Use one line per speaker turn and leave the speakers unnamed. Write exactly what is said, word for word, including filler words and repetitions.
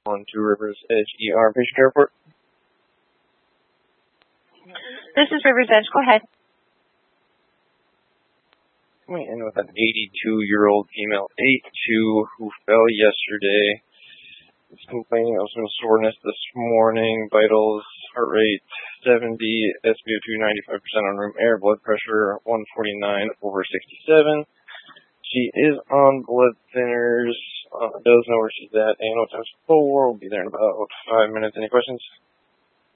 on Two Rivers Edge E R Patient Care Report.
This is Rivers Edge. Go ahead.
Coming in with an eighty-two-year-old female eight two who fell yesterday. Is complaining of some soreness this morning. Vitals, heart rate seventy, S p O two ninety-five percent on room air, blood pressure one forty-nine over sixty-seven. She is on blood thinners. Uh, does know where she's at. And what time's four. We'll be there in about five minutes. Any questions?